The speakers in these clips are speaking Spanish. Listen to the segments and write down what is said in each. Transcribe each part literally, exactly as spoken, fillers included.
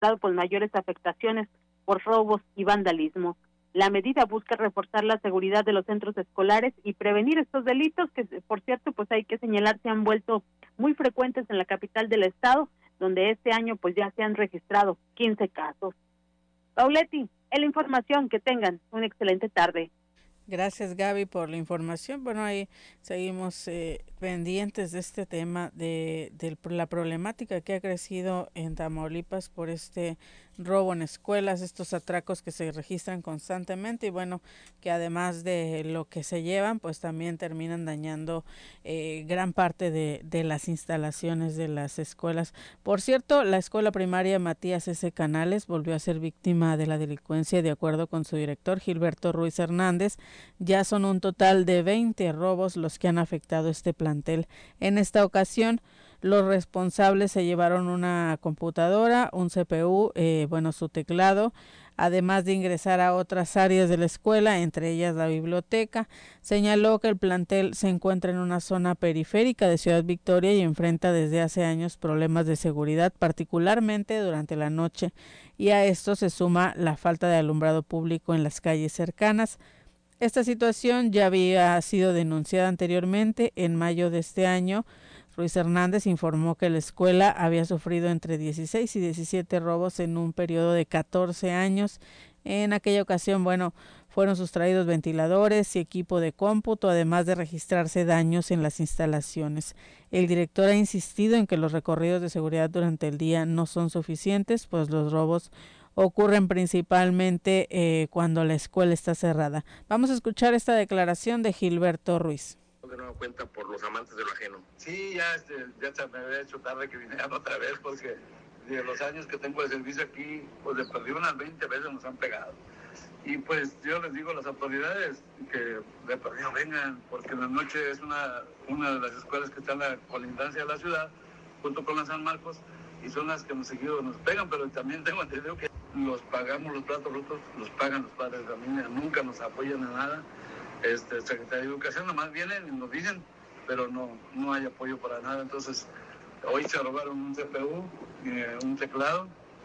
registrado pues mayores afectaciones por robos y vandalismo. La medida busca reforzar la seguridad de los centros escolares y prevenir estos delitos que, por cierto, pues hay que señalar, se han vuelto muy frecuentes en la capital del estado, donde este año pues ya se han registrado quince casos. Pauleti, es la información, que tengan una excelente tarde. Gracias, Gaby, por la información. Bueno, ahí seguimos eh, pendientes de este tema de, de la problemática que ha crecido en Tamaulipas por este robo en escuelas, estos atracos que se registran constantemente y bueno, que además de lo que se llevan, pues también terminan dañando eh, gran parte de, de las instalaciones de las escuelas. Por cierto, la escuela primaria Matías S. Canales volvió a ser víctima de la delincuencia de acuerdo con su director, Gilberto Ruiz Hernández. Ya son un total de veinte robos los que han afectado este plantel. En esta ocasión, los responsables se llevaron una computadora, un C P U, eh, bueno, su teclado, además de ingresar a otras áreas de la escuela, entre ellas la biblioteca. Señaló que el plantel se encuentra en una zona periférica de Ciudad Victoria y enfrenta desde hace años problemas de seguridad, particularmente durante la noche, y a esto se suma la falta de alumbrado público en las calles cercanas. Esta situación ya había sido denunciada anteriormente. En mayo de este año, Ruiz Hernández informó que la escuela había sufrido entre dieciséis y diecisiete robos en un periodo de catorce años. En aquella ocasión, bueno, fueron sustraídos ventiladores y equipo de cómputo, además de registrarse daños en las instalaciones. El director ha insistido en que los recorridos de seguridad durante el día no son suficientes, pues los robos ocurren principalmente eh, cuando la escuela está cerrada. Vamos a escuchar esta declaración de Gilberto Ruiz. De nueva cuenta por los amantes de lo ajeno. Sí, ya, este, ya se me había hecho tarde que vinieran otra vez porque de los años que tengo de servicio aquí, pues de perdí unas veinte veces nos han pegado. Y pues yo les digo a las autoridades que de perdido vengan, porque en la noche es una, una de las escuelas que está en la colindancia de la ciudad, junto con la San Marcos, y son las que nos seguido nos pegan, pero también tengo entendido que los pagamos, los platos rotos, los pagan los padres de familia, nunca nos apoyan en nada. Este, el secretario de Educación nomás vienen y nos dicen, pero no, no hay apoyo para nada. Entonces, hoy se robaron un C P U, eh, un teclado,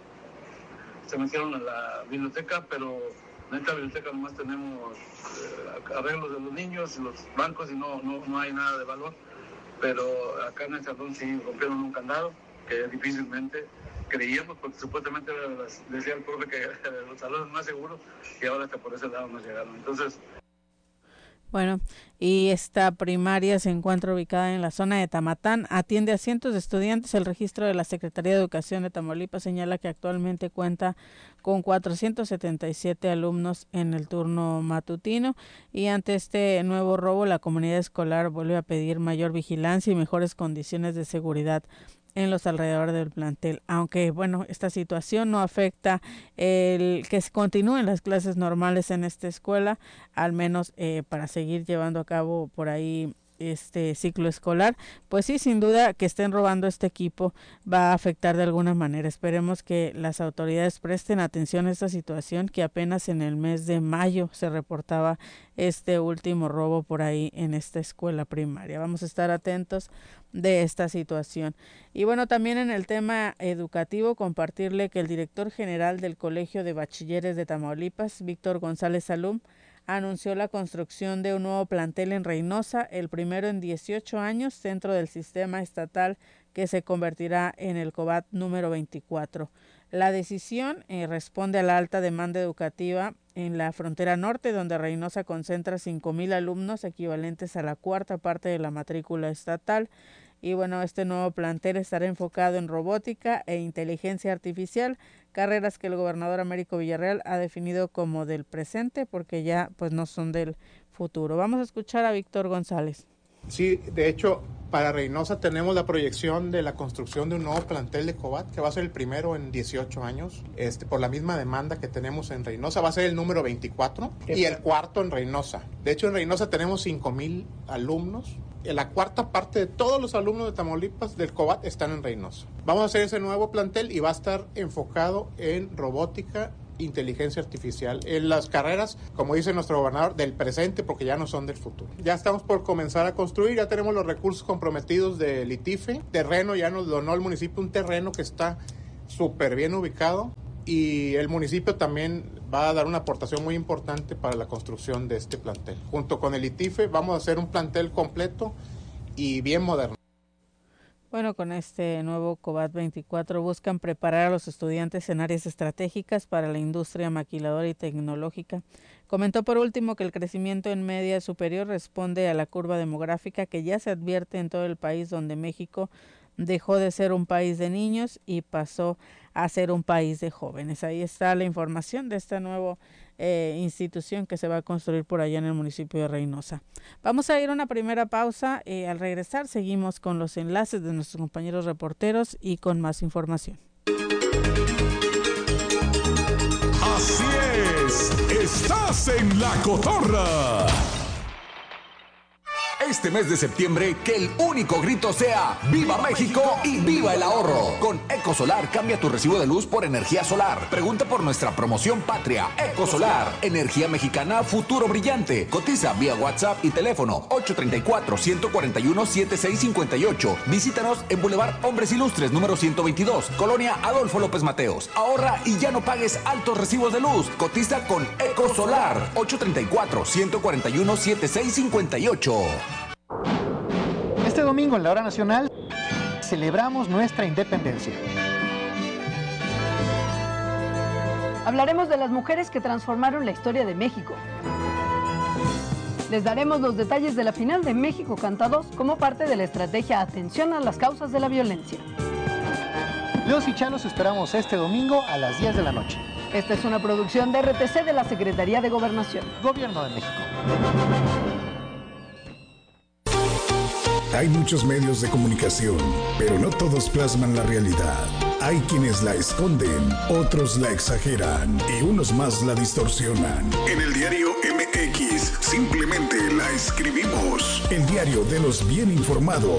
se metieron a la biblioteca, pero en esta biblioteca nomás tenemos eh, arreglos de los niños y los bancos y no, no, no hay nada de valor. Pero acá en el salón sí rompieron un candado, que difícilmente creíamos, porque supuestamente decía el profe que los salones más seguros, y ahora hasta por ese lado nos llegaron. Entonces, bueno, y esta primaria se encuentra ubicada en la zona de Tamatán, atiende a cientos de estudiantes. El registro de la Secretaría de Educación de Tamaulipas señala que actualmente cuenta con cuatrocientos setenta y siete alumnos en el turno matutino, y ante este nuevo robo la comunidad escolar vuelve a pedir mayor vigilancia y mejores condiciones de seguridad en los alrededores del plantel, aunque bueno, esta situación no afecta el que se continúen las clases normales en esta escuela, al menos eh, para seguir llevando a cabo por ahí este ciclo escolar. Pues sí, sin duda que estén robando este equipo va a afectar de alguna manera. Esperemos que las autoridades presten atención a esta situación, que apenas en el mes de mayo se reportaba este último robo por ahí en esta escuela primaria. Vamos a estar atentos de esta situación. Y bueno, también en el tema educativo, compartirle que el director general del Colegio de Bachilleres de Tamaulipas, Víctor González Salum, anunció la construcción de un nuevo plantel en Reynosa, el primero en dieciocho años, dentro del sistema estatal que se convertirá en el COBAT número veinticuatro. La decisión eh, responde a la alta demanda educativa en la frontera norte, donde Reynosa concentra cinco mil alumnos, equivalentes a la cuarta parte de la matrícula estatal. Y bueno, este nuevo plantel estará enfocado en robótica e inteligencia artificial, carreras que el gobernador Américo Villarreal ha definido como del presente, porque ya pues no son del futuro. Vamos a escuchar a Víctor González. Sí, de hecho, para Reynosa tenemos la proyección de la construcción de un nuevo plantel de COBAT, que va a ser el primero en dieciocho años, este, por la misma demanda que tenemos en Reynosa, va a ser el número veinticuatro y el cuarto en Reynosa. De hecho, en Reynosa tenemos cinco mil alumnos. La cuarta parte de todos los alumnos de Tamaulipas del COBAT están en Reynosa. Vamos a hacer ese nuevo plantel y va a estar enfocado en robótica, inteligencia artificial, en las carreras, como dice nuestro gobernador, del presente, porque ya no son del futuro. Ya estamos por comenzar a construir, ya tenemos los recursos comprometidos del ITIFE, terreno, ya nos donó el municipio un terreno que está súper bien ubicado, y el municipio también va a dar una aportación muy importante para la construcción de este plantel. Junto con el I T I F E vamos a hacer un plantel completo y bien moderno. Bueno, con este nuevo COBAT veinticuatro buscan preparar a los estudiantes en áreas estratégicas para la industria maquiladora y tecnológica. Comentó por último que el crecimiento en media superior responde a la curva demográfica que ya se advierte en todo el país, donde México dejó de ser un país de niños y pasó a ser un país de jóvenes. Ahí está la información de esta nueva eh, institución que se va a construir por allá en el municipio de Reynosa. Vamos a ir a una primera pausa. Eh, al regresar seguimos con los enlaces de nuestros compañeros reporteros y con más información. Así es, estás en La Cotorra. Este mes de septiembre, que el único grito sea ¡Viva México y viva el ahorro! Con Ecosolar, cambia tu recibo de luz por energía solar. Pregunta por nuestra promoción patria. Ecosolar, energía mexicana, futuro brillante. Cotiza vía WhatsApp y teléfono ocho tres cuatro, uno cuatro uno, siete seis cinco ocho. Visítanos en Boulevard Hombres Ilustres, número ciento veintidós, Colonia Adolfo López Mateos. Ahorra y ya no pagues altos recibos de luz. Cotiza con Ecosolar, ocho tres cuatro, uno cuatro uno, siete seis cinco ocho. Este domingo en la hora nacional celebramos nuestra independencia. Hablaremos de las mujeres que transformaron la historia de México. Les daremos los detalles de la final de México Canta dos como parte de la estrategia Atención a las causas de la violencia. Los y Chalos esperamos este domingo a las diez de la noche. Esta es una producción de R T C de la Secretaría de Gobernación. Gobierno de México. Hay muchos medios de comunicación, pero no todos plasman la realidad. Hay quienes la esconden, otros la exageran y unos más la distorsionan. En el diario M X simplemente la escribimos. El diario de los bien informados.